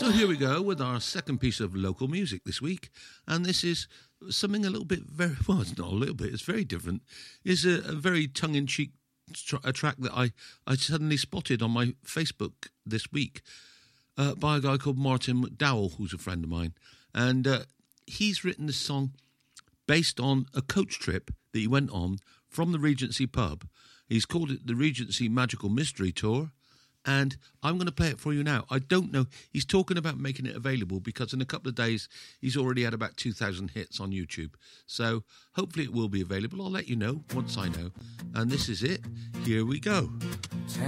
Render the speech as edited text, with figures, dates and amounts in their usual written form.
Well, here we go with our second piece of local music this week. And this is something a little bit very, well, it's not a little bit, it's very different. It's a very tongue-in-cheek a track that I suddenly spotted on my Facebook this week by a guy called Martin McDowell, who's a friend of mine. And he's written this song based on a coach trip that he went on from the Regency pub. He's called it the Regency Magical Mystery Tour. And I'm going to play it for you now. I don't know. He's talking about making it available because in a couple of days he's already had about 2,000 hits on YouTube. So hopefully it will be available. I'll let you know once I know. And this is it. Here we go.